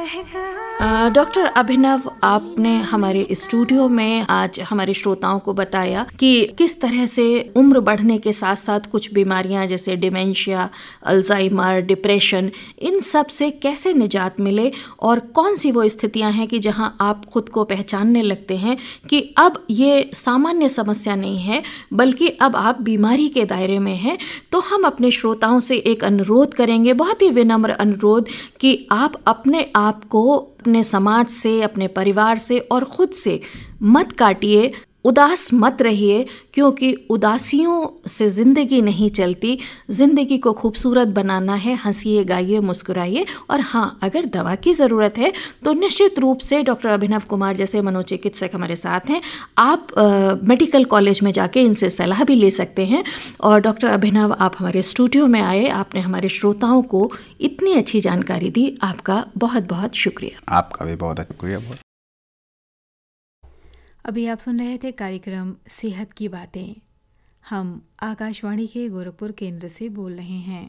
Doctor अभिनव, आपने हमारे studio में आज हमारे श्रोताओं को बताया कि किस तरह से उम्र बढ़ने के साथ साथ कुछ बीमारियां जैसे डिमेंशिया, अल्जाइमर, डिप्रेशन, इन सब से कैसे निजात मिले और कौन सी वो स्थितियां हैं कि जहां आप खुद को पहचानने लगते हैं कि अब ये सामान्य समस्या नहीं है बल्कि अब आप बीमारी के दायरे में हैं। तो हम अपने श्रोताओं से एक अनुरोध करेंगे, बहुत ही विनम्र अनुरोध, कि आप अपने आप को अपने समाज से, अपने परिवार से और खुद से मत काटिए, उदास मत रहिए, क्योंकि उदासियों से ज़िंदगी नहीं चलती। ज़िंदगी को खूबसूरत बनाना है, हंसिए, गाइए, मुस्कुराइए। और हाँ, अगर दवा की ज़रूरत है तो निश्चित रूप से डॉक्टर अभिनव कुमार जैसे मनोचिकित्सक हमारे साथ हैं। आप मेडिकल कॉलेज में जाके इनसे सलाह भी ले सकते हैं। और डॉक्टर अभिनव, आप हमारे स्टूडियो में आए, आपने हमारे श्रोताओं को इतनी अच्छी जानकारी दी, आपका बहुत बहुत शुक्रिया। आपका भी बहुत शुक्रिया। अभी आप सुन रहे थे कार्यक्रम सेहत की बातें। हम आकाशवाणी के गोरखपुर केंद्र से बोल रहे हैं।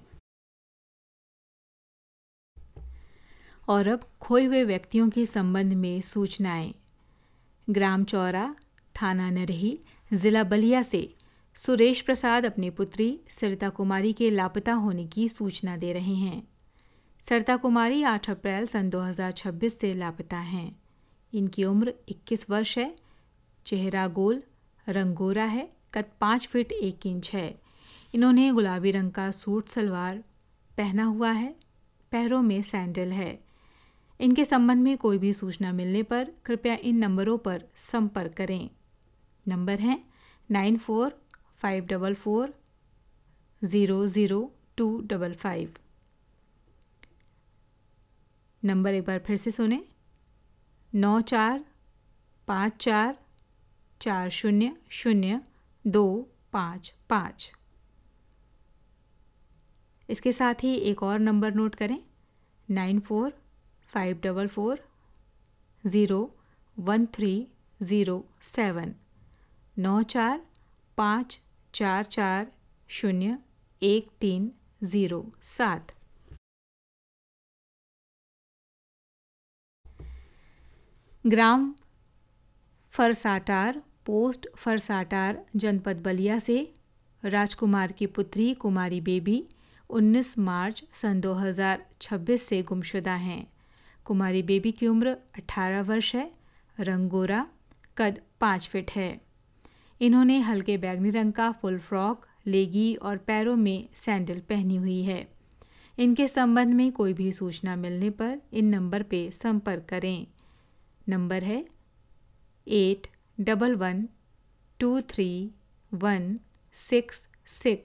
और अब खोए हुए व्यक्तियों के संबंध में सूचनाएं। ग्राम चौरा, थाना नरही, जिला बलिया से सुरेश प्रसाद अपनी पुत्री सरिता कुमारी के लापता होने की सूचना दे रहे हैं। सरिता कुमारी 8 अप्रैल सन 2026 से लापता हैं। इनकी उम्र 21 वर्ष है। चेहरा गोल, रंग गोरा है, कद 5 फीट 1 इंच है। इन्होंने गुलाबी रंग का सूट सलवार पहना हुआ है, पैरों में सैंडल है। इनके संबंध में कोई भी सूचना मिलने पर कृपया इन नंबरों पर संपर्क करें। नंबर हैं 9454400255। नंबर एक बार फिर से सुने, 9454000255। इसके साथ ही एक और नंबर नोट करें, 9454401307, 9454401307। ग्राम फरसाटार, पोस्ट फरसाटार, जनपद बलिया से राजकुमार की पुत्री कुमारी बेबी 19 मार्च सन 2026 से गुमशुदा हैं। कुमारी बेबी की उम्र 18 वर्ष है, रंग गोरा, कद 5 फीट है। इन्होंने हल्के बैगनी रंग का फुल फ्रॉक, लेगी और पैरों में सैंडल पहनी हुई है। इनके संबंध में कोई भी सूचना मिलने पर इन नंबर पे संपर्क करें। नंबर है 81123166